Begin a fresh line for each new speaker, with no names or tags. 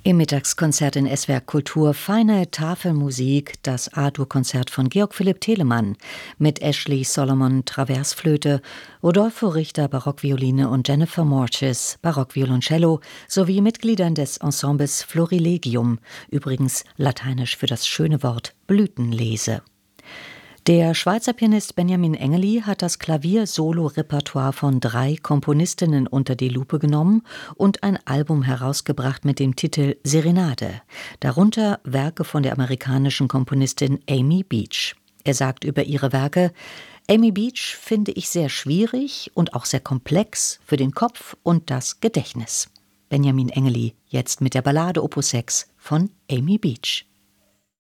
Im Mittagskonzert in SWR Kultur feine Tafelmusik, das A-Dur-Konzert von Georg Philipp Telemann mit Ashley Solomon Traversflöte, Rodolfo Richter Barockvioline und Jennifer Morches Barockvioloncello sowie Mitgliedern des Ensembles Florilegium, übrigens lateinisch für das schöne Wort Blütenlese. Der Schweizer Pianist Benjamin Engeli hat das Klavier-Solo-Repertoire von 3 Komponistinnen unter die Lupe genommen und ein Album herausgebracht mit dem Titel Serenade, darunter Werke von der amerikanischen Komponistin Amy Beach. Er sagt über ihre Werke: Amy Beach finde ich sehr schwierig und auch sehr komplex für den Kopf und das Gedächtnis. Benjamin Engeli jetzt mit der Ballade Opus 6 von Amy Beach.